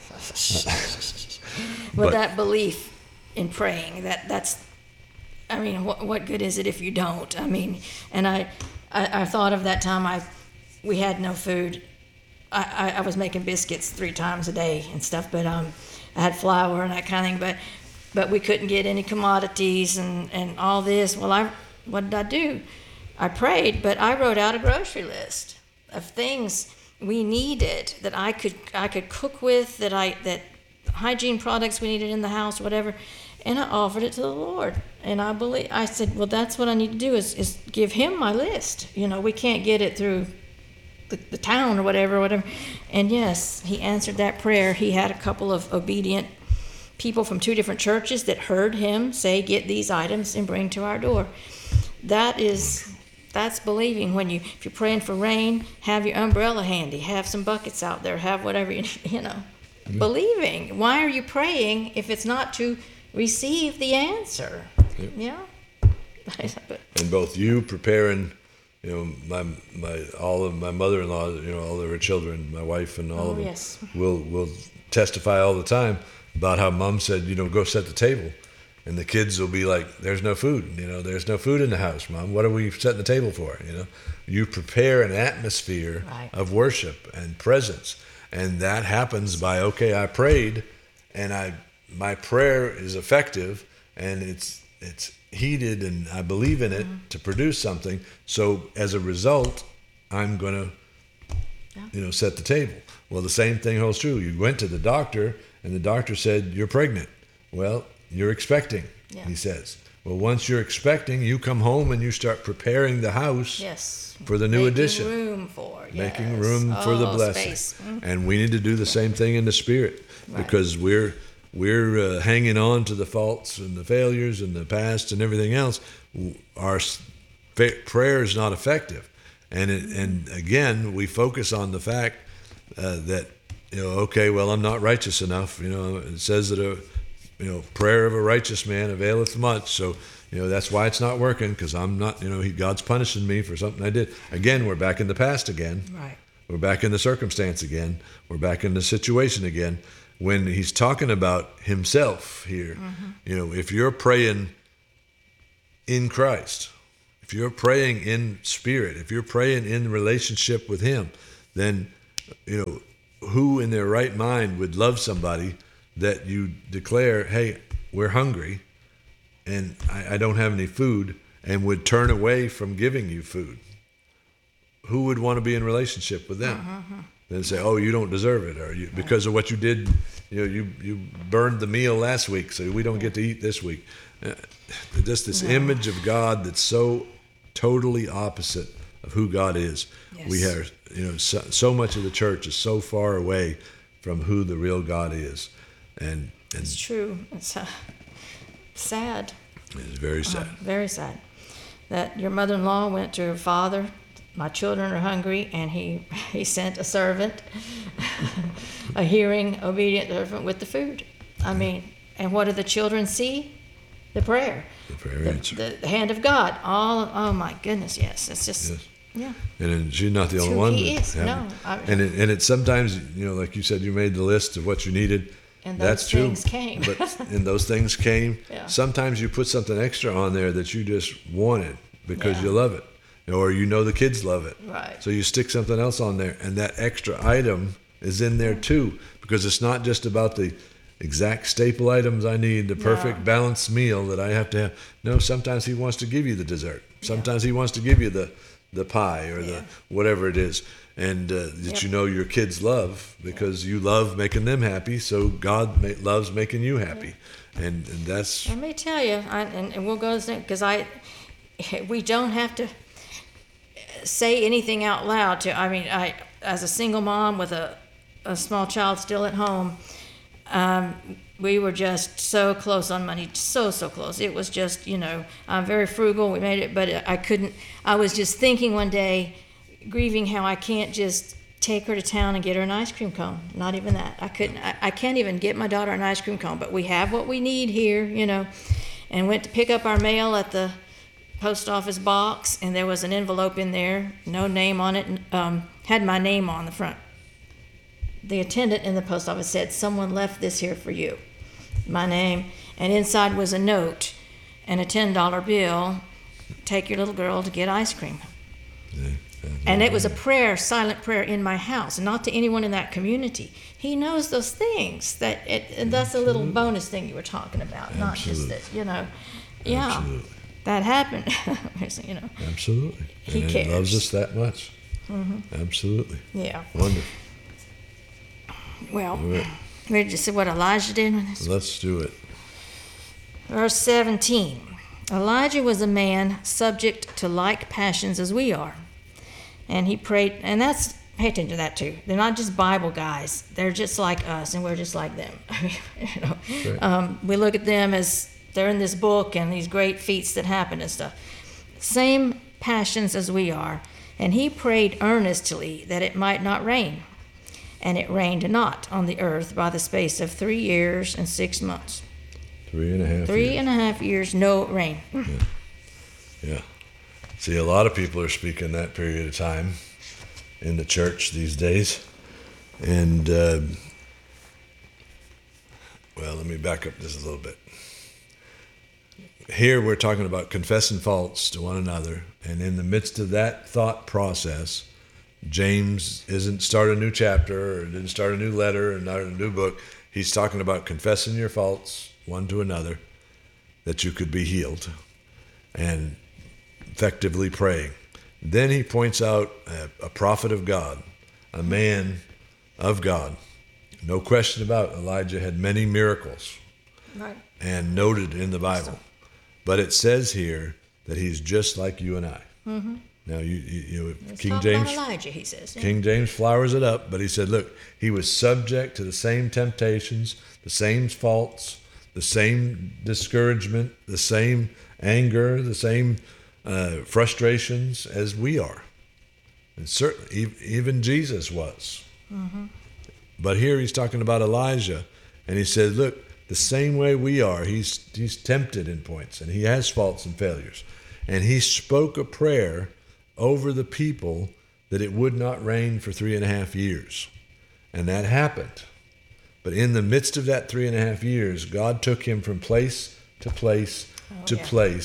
But, but that belief in praying, that that's, I mean, what, what good is it if you don't? I mean, and I, I, I thought of that time I, we had no food. I, I was making biscuits three times a day and stuff, but um, I had flour and that kind of thing, but but we couldn't get any commodities and, and all this. Well, I what did I do? I prayed, but I wrote out a grocery list of things we needed that I could I could cook with, that I that hygiene products we needed in the house, whatever, and I offered it to the Lord. And I believe I said, well, that's what I need to do is is give Him my list. You know, we can't get it through The, the town or whatever, whatever. And yes, He answered that prayer. He had a couple of obedient people from two different churches that heard Him say, get these items and bring to our door. That is, that's believing. When you, if you're praying for rain, have your umbrella handy, have some buckets out there, have whatever, you, you know. Mm-hmm. Believing. Why are you praying if it's not to receive the answer? Yep. Yeah.
And both you preparing, you know, my my all of my mother-in-law, you know, all of her children, my wife and all
oh,
of them
yes.
will will testify all the time about how Mom said, you know, go set the table. And the kids will be like, there's no food, you know, there's no food in the house, Mom. What are we setting the table for? You know, you prepare an atmosphere
right.
of worship and presence. And that happens by, okay, I prayed and I my prayer is effective and it's it's heated and I believe in it mm-hmm. to produce something. So as a result, I'm going to, yeah. you know, set the table. Well, the same thing holds true. You went to the doctor and the doctor said, you're pregnant. Well, you're expecting, yeah. he says. Well, once you're expecting, you come home and you start preparing the house
yes.
for the new
Making
addition.
Room for, yes.
Making room for
oh,
the blessing.
Mm-hmm.
And we need to do the same thing in the spirit
right.
because we're we're uh, hanging on to the faults and the failures and the past and everything else. Our fa- prayer is not effective. And it, and again, we focus on the fact uh, that, you know, okay, well, I'm not righteous enough. You know, it says that a you know, prayer of a righteous man availeth much. So, you know, that's why it's not working, because I'm not, you know, he, God's punishing me for something I did. Again, we're back in the past again.
Right.
We're back in the circumstance again. We're back in the situation again. When he's talking about himself here, mm-hmm. you know, if you're praying in Christ, if you're praying in spirit, if you're praying in relationship with him, then, you know, who in their right mind would love somebody that you declare, hey, we're hungry and I, I don't have any food, and would turn away from giving you food? Who would want to be in relationship with them? Uh-huh. Then say, oh, you don't deserve it, or you, because of what you did, you know, you, you burned the meal last week, so we don't get to eat this week. Uh, just this no. image of God that's so totally opposite of who God is. Yes. We have, you know, so, so much of the church is so far away from who the real God is. And, and
it's true. It's uh, sad.
It's very sad.
Uh, very sad. That your mother-in-law went to her father, my children are hungry, and he, he sent a servant, a hearing, obedient servant with the food. I mean, and what do the children see? The prayer.
The prayer
the,
answer.
The, the hand of God. All, oh my goodness, yes. It's just,
yes.
yeah.
And she's not the
it's
only
who
one.
He
that
is. No. I,
and it, and it's sometimes, you know, like you said, you made the list of what you needed.
And those
That's
things
true.
came.
But and those things came.
Yeah.
Sometimes you put something extra on there that you just wanted because
yeah.
you love it, or you know the kids love it.
Right.
So you stick something else on there, and that extra item is in there too, because it's not just about the exact staple items I need, the perfect
no.
balanced meal that I have to have. No, sometimes he wants to give you the dessert. Sometimes yeah. he wants to give you the, the pie or yeah. the whatever it is. And uh, that yep. you know your kids love, because yep. you love making them happy, so God ma- loves making you happy. Yep. And, and that's...
Let me tell you, I, and, and we'll go to because I, we don't have to say anything out loud to, I mean, I as a single mom with a, a small child still at home, um, we were just so close on money, so, so close. It was just, you know, I'm very frugal, we made it, but I couldn't, I was just thinking one day, grieving how I can't just take her to town and get her an ice cream cone. Not even that. I couldn't, I, I can't even get my daughter an ice cream cone, but we have what we need here, you know, and went to pick up our mail at the post office box, and there was an envelope in there, no name on it, um, had my name on the front. The attendant in the post office said, someone left this here for you, my name, and inside was a note and a ten dollar bill, take your little girl to get ice cream.
Yeah.
And it was a prayer, silent prayer in my house, not to anyone in that community. He knows those things. That it, and that's a little bonus thing you were talking about,
Absolutely.
Not just that, you know. Yeah,
Absolutely.
That happened. you know.
Absolutely.
He
and
cares.
He loves us that much.
Mm-hmm.
Absolutely.
Yeah.
Wonderful.
Well, ready to see what Elijah did with this?
Let's do it.
Verse seventeen. Elijah was a man subject to like passions as we are. And he prayed, and that's, pay attention to that too. They're not just Bible guys. They're just like us, and we're just like them. you know?
Right.
um, we look at them as they're in this book and these great feats that happen and stuff. Same passions as we are. And he prayed earnestly that it might not rain. And it rained not on the earth by the space of three years and six months.
Three and a half
Three
years.
and a half years, no rain.
Yeah. Yeah. See, a lot of people are speaking that period of time in the church these days. And, uh, well, let me back up just a little bit. Here we're talking about confessing faults to one another. And in the midst of that thought process, James isn't start a new chapter or didn't start a new letter or not a new book. He's talking about confessing your faults one to another, that you could be healed, and effectively praying. Then he points out a, a prophet of God, a man of God. No question about it, Elijah had many miracles,
Right.
and noted in the Bible. But it says here that he's just like you and I.
Mm-hmm.
Now, you, you, you know,
Let's
King
talk
James,
about Elijah, he says. Yeah.
King James flowers it up, but he said, look, he was subject to the same temptations, the same faults, the same discouragement, the same anger, the same uh, frustrations as we are. And certainly, even Jesus was.
Mm-hmm.
But here he's talking about Elijah, and he said, look, the same way we are, he's he's tempted in points, and he has faults and failures. And he spoke a prayer over the people that it would not rain for three and a half years. And that happened. But in the midst of that three and a half years, God took him from place to place
oh,
to
yeah.
place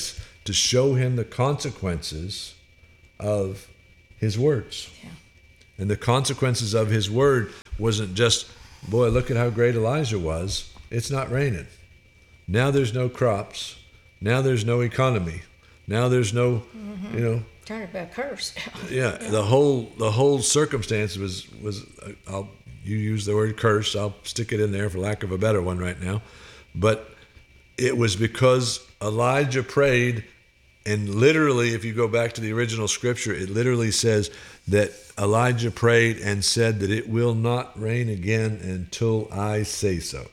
to show him the consequences of his words.
Yeah.
And the consequences of his word wasn't just, boy, look at how great Elijah was. It's not raining. Now there's no crops. Now there's no economy. Now there's no, mm-hmm. you know.
Turn it back, curse.
yeah, yeah, the whole the whole circumstance was was. Uh, I'll you use the word curse. I'll stick it in there for lack of a better one right now, but it was because Elijah prayed, and literally, if you go back to the original scripture, it literally says that Elijah prayed and said that it will not rain again until I say so.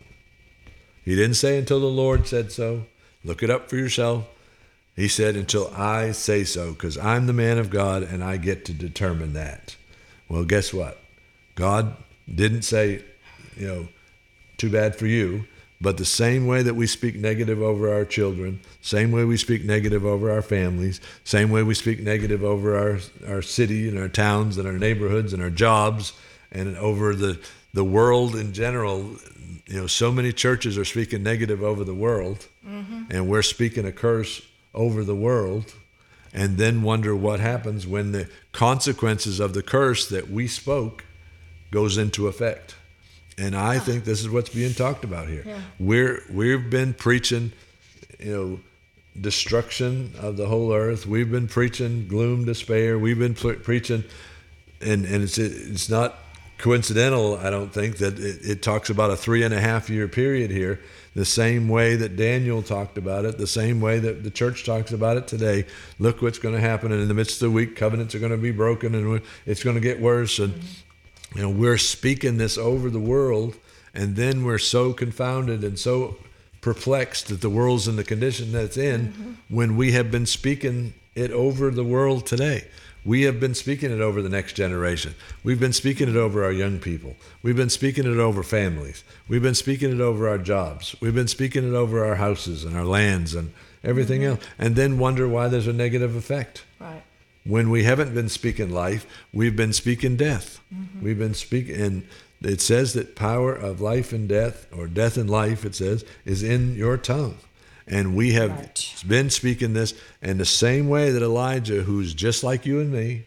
He didn't say until the Lord said so. Look it up for yourself. He said, until I say so, because I'm the man of God and I get to determine that. Well, guess what? God didn't say, you know, too bad for you. But the same way that we speak negative over our children, same way we speak negative over our families, same way we speak negative over our, our city and our towns and our neighborhoods and our jobs and over the, the world in general. You know, so many churches are speaking negative over the world, mm-hmm. and we're speaking a curse over the world, and then wonder what happens when the consequences of the curse that we spoke goes into effect. And I oh. think this is what's being talked about here. Yeah. We're we've been preaching, you know, destruction of the whole earth. We've been preaching gloom, despair. We've been pre- preaching, and and it's it's not coincidental, I don't think, that it, it talks about a three and a half year period here. The same way that Daniel talked about it, the same way that the church talks about it today. Look what's going to happen, and in the midst of the week, covenants are going to be broken, and it's going to get worse. And mm-hmm. you know, we're speaking this over the world, and then we're so confounded and so perplexed that the world's in the condition that it's in, mm-hmm. when we have been speaking it over the world today. We have been speaking it over the next generation. We've been speaking it over our young people. We've been speaking it over families. We've been speaking it over our jobs. We've been speaking it over our houses and our lands and everything mm-hmm. else, and then wonder why there's a negative effect.
Right.
When we haven't been speaking life, we've been speaking death. Mm-hmm. We've been speaking, and it says that power of life and death, or death and life, it says, is in your tongue. And we have right. been speaking this in the same way that Elijah, who's just like you and me,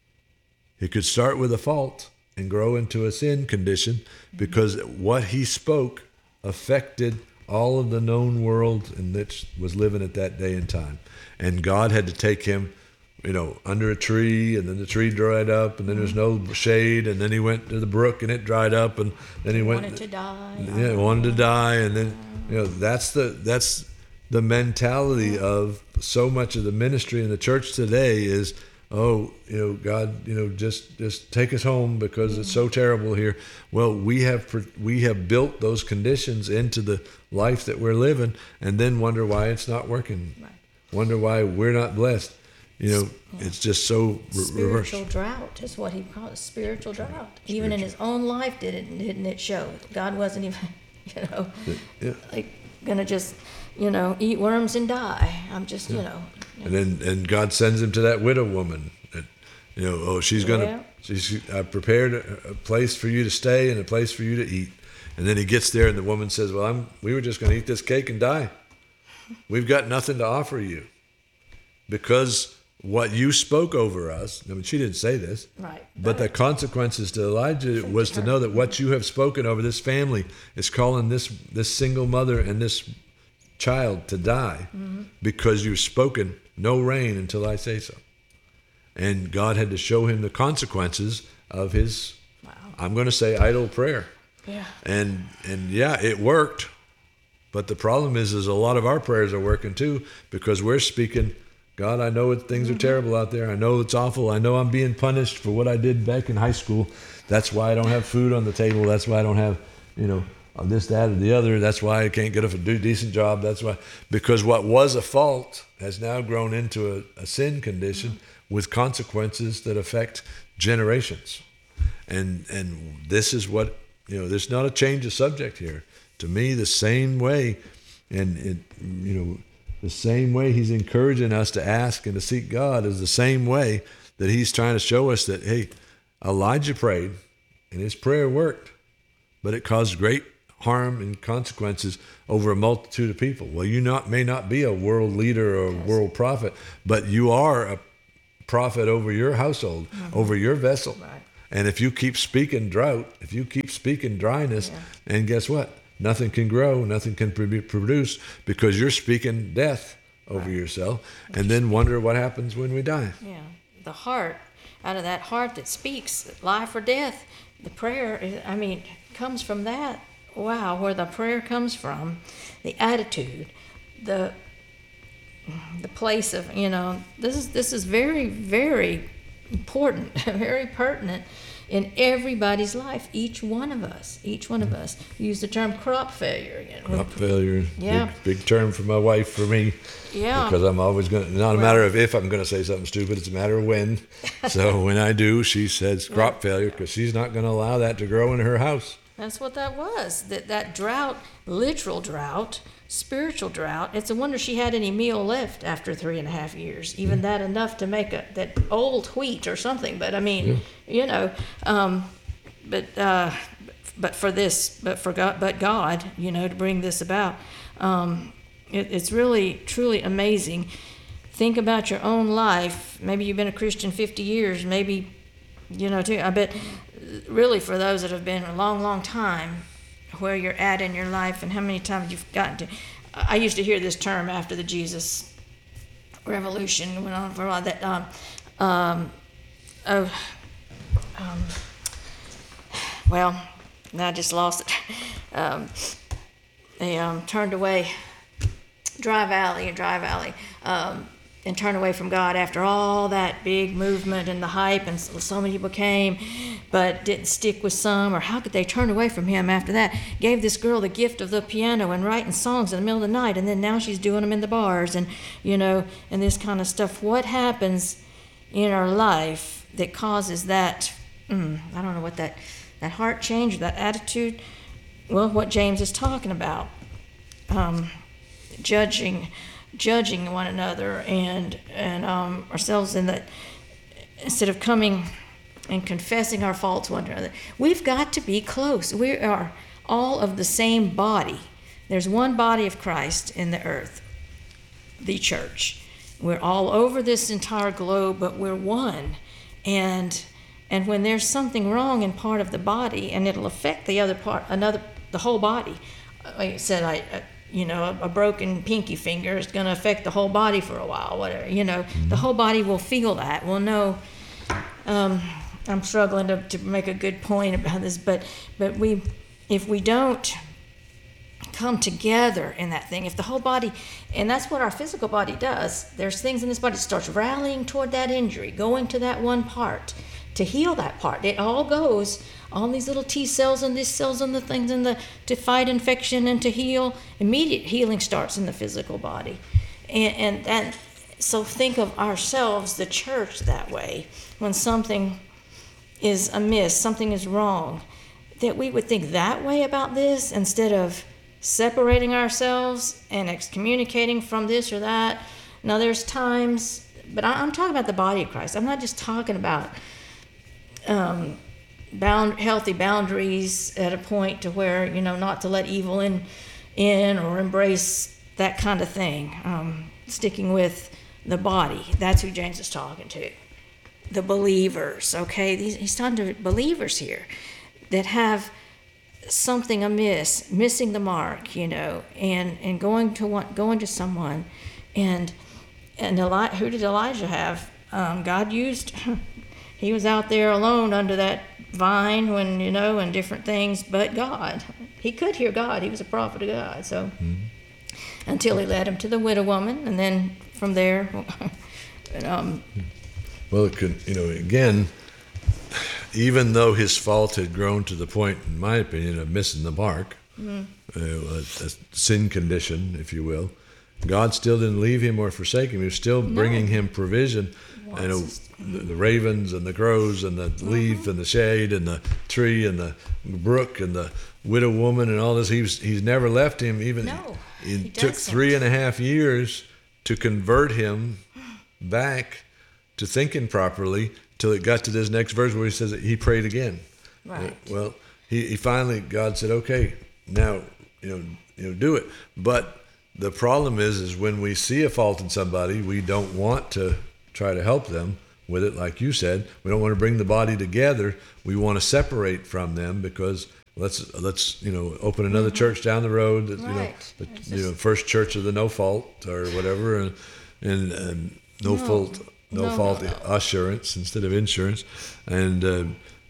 he could start with a fault and grow into a sin condition, because what he spoke affected all of the known world in which was living at that day and time. And God had to take him, you know, under a tree, and then the tree dried up, and then there's no shade, and then he went to the brook and it dried up, and then he went
wanted to die.
Yeah, wanted to die, and then you know that's the that's the mentality of so much of the ministry in the church today is, oh, you know, God, you know, just just take us home because it's so terrible here. Well, we have we have built those conditions into the life that we're living, and then wonder why it's not working. Right. Wonder why we're not blessed. You know, yeah. It's just so re-
spiritual
reversed.
drought is what he called it. Spiritual drought. Spiritual. Even in his own life, did it didn't it show? God wasn't even, you know, yeah. like gonna just, you know, eat worms and die. I'm just, yeah. you know.
And then and God sends him to that widow woman. That, you know, oh, she's gonna, yeah. she's I prepared a, a place for you to stay and a place for you to eat. And then he gets there, and the woman says, "Well, I'm. We were just gonna eat this cake and die. We've got nothing to offer you, because what you spoke over us." I mean, she didn't say this,
right?
But the consequences to Elijah was to know that what you have spoken over this family is calling this this single mother and this child to die, mm-hmm. because you've spoken no rain until I say so. And God had to show him the consequences of his, wow. I'm going to say, idle prayer.
Yeah.
And and yeah, it worked. But the problem is, is a lot of our prayers are working too, because we're speaking, God, I know it, things mm-hmm. are terrible out there. I know it's awful. I know I'm being punished for what I did back in high school. That's why I don't have food on the table. That's why I don't have, you know, this, that, or the other. That's why I can't get a decent job. That's why, because what was a fault has now grown into a, a sin condition mm-hmm. with consequences that affect generations. And and this is what, you know, there's not a change of subject here. To me, the same way, and it, you know, the same way he's encouraging us to ask and to seek God is the same way that he's trying to show us that, hey, Elijah prayed and his prayer worked, but it caused great harm and consequences over a multitude of people. Well, you not may not be a world leader or a
Yes.
world prophet, but you are a prophet over your household, mm-hmm. over your vessel.
Right.
And if you keep speaking drought, if you keep speaking dryness,
Yeah.
and guess what? Nothing can grow, nothing can be produced because you're speaking death over
Right.
yourself, and then wonder what happens when we die.
Yeah, the heart, out of that heart that speaks life or death, the prayer, is- I mean, comes from that. Wow, where the prayer comes from, the attitude, the the place of, you know, this is this is very, very important, very pertinent in everybody's life. Each one of us, each one of us. Use the term crop failure again.
Crop failure,
Yeah.
big, big term for my wife, for me.
Yeah.
Because I'm always going to, not a
Well-
matter of if I'm going to say something stupid, it's a matter of when. So when I do, she says crop failure because she's not going to allow that to grow in her house.
That's what that was. That that drought, literal drought, spiritual drought. It's a wonder she had any meal left after three and a half years. Even that enough to make a that old wheat or something. But I mean, you know, um, but uh, but for this, but for God, but God, you know, to bring this about, um, it, it's really truly amazing. Think about your own life. Maybe you've been a Christian fifty years. Maybe, you know, too. I bet. Really, for those that have been a long, long time, where you're at in your life and how many times you've gotten to. I used to hear this term after the Jesus Revolution went on for a while. That um, um, oh, um, well, now I just lost it. Um, they um, turned away. Dry Valley, Dry Valley. Um, and turn away from God after all that big movement and the hype, and so, so many people came, but didn't stick with some, or how could they turn away from him after that? Gave this girl the gift of the piano and writing songs in the middle of the night, and then now she's doing them in the bars, and you know, and this kind of stuff. What happens in our life that causes that? Mm, I don't know what that that heart change, that attitude. Well, what James is talking about, um, judging. judging one another and and um, ourselves in that, instead of coming and confessing our faults one to another. We've got to be close. We are all of the same body. There's one body of Christ in the earth, the church. We're all over this entire globe, but we're one. And and when there's something wrong in part of the body, and it'll affect the other part, another, the whole body. Like I said, I. I You know, a, a broken pinky finger is going to affect the whole body for a while, whatever. You know, mm-hmm. The whole body will feel that. Well, no, um, I'm struggling to, to make a good point about this, but but we, if we don't come together in that thing, if the whole body, and that's what our physical body does, there's things in this body that starts rallying toward that injury, going to that one part to heal that part. It all goes, all these little T cells and these cells and the things in the to fight infection and to heal. Immediate healing starts in the physical body, and and that. So think of ourselves, the church, that way. When something is amiss, something is wrong, that we would think that way about this instead of separating ourselves and excommunicating from this or that. Now, there's times, but I'm talking about the body of Christ. I'm not just talking about um, bound, healthy boundaries at a point to where, you know, not to let evil in, in or embrace that kind of thing. Um, sticking with the body. That's who James is talking to. The believers, okay? He's, he's talking to believers here that have something amiss, missing the mark, you know, and, and going to one, going to someone. And and Eli, who did Elijah have? Um, God used, he was out there alone under that vine when, you know, and different things, but God. He could hear God. He was a prophet of God, so... Mm-hmm. Until he led him to the widow woman, and then from there, um,
well, it could, you know, again, even though his fault had grown to the point, in my opinion, of missing the mark, mm-hmm. uh, a, a sin condition, if you will, God still didn't leave him or forsake him. He was still bringing no. him provision. You know, the, the ravens and the crows and the mm-hmm. leaf and the shade and the tree and the brook and the widow woman and all this. He's he's never left him. Even
no,
it took three and a half years to convert him back to thinking properly till it got to this next verse where he says that he prayed again.
Right.
Uh, well, he, he finally, God said, okay, now, you know, you know, do it. But the problem is, is when we see a fault in somebody, we don't want to try to help them with it. Like you said, we don't want to bring the body together. We want to separate from them because let's let's you know open another mm-hmm. church down the road. That, you know,
right.
the,
just...
you know, First Church of the No Fault or whatever, and and, and no, no fault no, no fault no, no. assurance instead of insurance, and uh,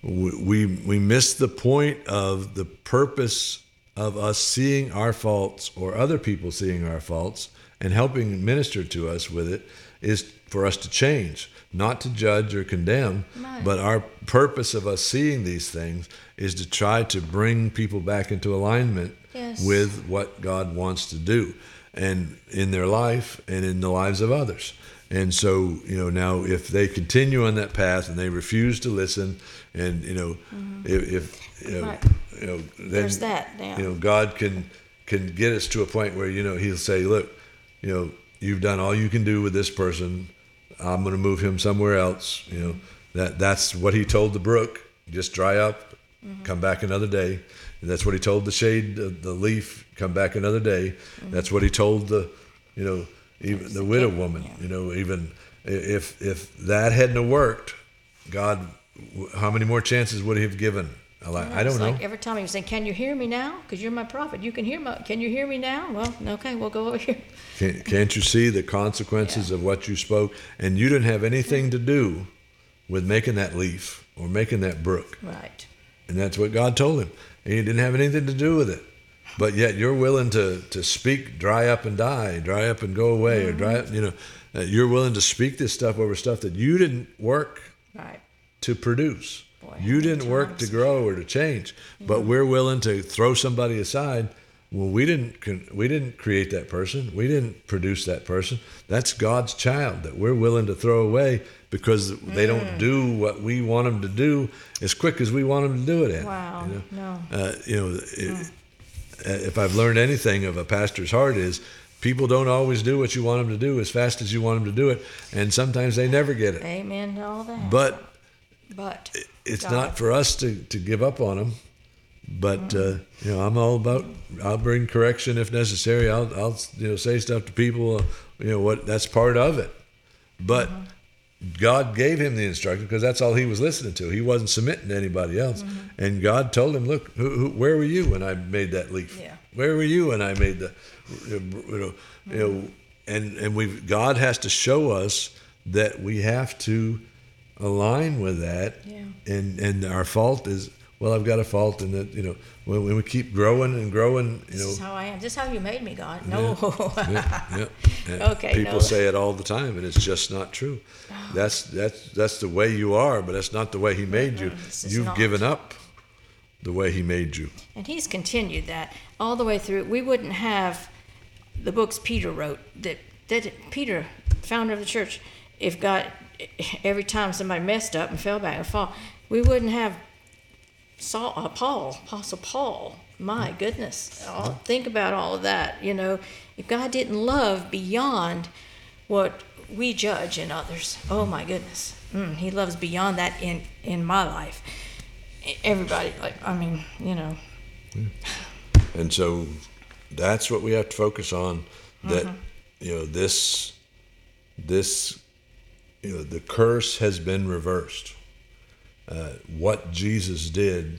we we miss the point of the purpose of us seeing our faults or other people seeing our faults and helping minister to us with it is for us to change, not to judge or condemn, right. but our purpose of us seeing these things is to try to bring people back into alignment yes. with what God wants to do and in their life and in the lives of others. And so, you know, now if they continue on that path and they refuse to listen, and you know, mm-hmm. if, if you know,
right.
you know, then
There's that, yeah.
you know, God can can get us to a point where you know He'll say, "Look, you know, you've done all you can do with this person. I'm going to move him somewhere else." You know, that that's what He told the brook: just dry up, mm-hmm. come back another day. And that's what He told the shade, the, the leaf, come back another day. Mm-hmm. That's what He told the, you know. Even the widow woman, you know, even if if that hadn't worked, God, how many more chances would He have given? Like,
yeah,
I don't know.
Like every time He was saying, "Can you hear me now? Because you're my prophet. You can hear me. Can you hear me now?" Well, okay, we'll go over here.
Can't, can't you see the consequences yeah. of what you spoke? And you didn't have anything to do with making that leaf or making that brook.
Right.
And that's what God told him. And He didn't have anything to do with it. But yet you're willing to, to speak, dry up and die, dry up and go away, mm-hmm. or dry up, you know, uh, you're willing to speak this stuff over stuff that you didn't work
right.
to produce.
Boy,
you didn't work to grow or to change, mm-hmm. but we're willing to throw somebody aside. Well, we didn't we didn't create that person. We didn't produce that person. That's God's child that we're willing to throw away because mm. they don't do what we want them to do as quick as we want them to do it at.
Wow,
you know?
no.
Uh, you know,
mm.
it, if I've learned anything of a pastor's heart is people don't always do what you want them to do as fast as you want them to do it, and sometimes they never get it.
Amen to all that.
But,
but
it's
God.
not for us to, to give up on them. But mm-hmm. uh, you know, I'm all about. I'll bring correction if necessary. I'll I'll you know say stuff to people. Uh, you know what? That's part of it. But mm-hmm. God gave him the instruction because that's all he was listening to. He wasn't submitting to anybody else. Mm-hmm. And God told him, "Look, who, who, where were you when I made that leaf?
Yeah.
Where were you when I made the, you know, mm-hmm. you know, and and we God has to show us that we have to align with that. Yeah. And and our fault is, well, I've got a fault, and that you know when, when we keep growing and growing, you
this
know.
This is how I am. This is how you made me, God. No.
Yeah, yeah, yeah.
Okay.
People
no.
say it all the time, and it's just not true. Oh. That's that's that's the way you are, but that's not the way He made you. You've not. given up the way He made you.
And He's continued that all the way through. We wouldn't have the books Peter wrote. That that Peter, founder of the church, if God, every time somebody messed up and fell back and fall, we wouldn't have. Saul, uh, Paul, Apostle Paul, my goodness, all, think about all of that. You know, if God didn't love beyond what we judge in others, oh my goodness, mm, He loves beyond that in, in my life. Everybody, like, I mean, you know.
Yeah. And so that's what we have to focus on, that, mm-hmm. you know, this, this, you know, the curse has been reversed. Uh, what Jesus did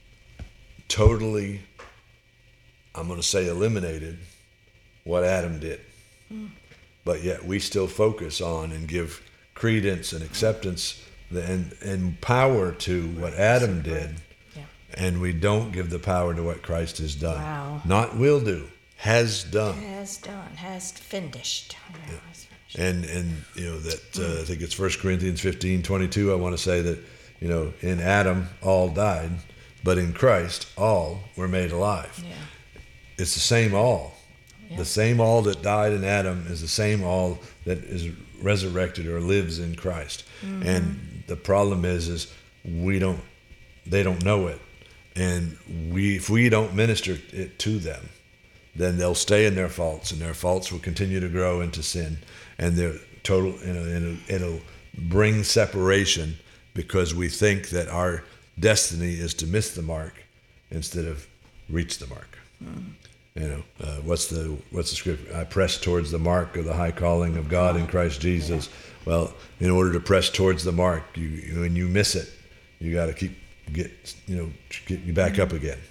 totally, I'm going to say eliminated what Adam did. Mm. But yet we still focus on and give credence and acceptance and, and power to what Adam did. Yeah. And we don't give the power to what Christ has done.
Wow.
Not will do, has done.
Has done, has finished. Yeah,
yeah.
Has finished.
And, and you know, that uh, I think it's First Corinthians fifteen twenty-two, I want to say that, you know, in Adam, all died, but in Christ, all were made alive.
Yeah.
It's the same all.
Yeah.
The same all that died in Adam is the same all that is resurrected or lives in Christ. Mm-hmm. And the problem is, is we don't, they don't know it. And we, if we don't minister it to them, then they'll stay in their faults, and their faults will continue to grow into sin. And they're total, you know, it'll, it'll bring separation, because we think that our destiny is to miss the mark instead of reach the mark. Mm. You know, uh, what's the what's the scripture? I press towards the mark of the high calling of God in Christ Jesus. Yeah. Well, in order to press towards the mark, you, you when you miss it, you got to keep get you know get you back mm-hmm. up again.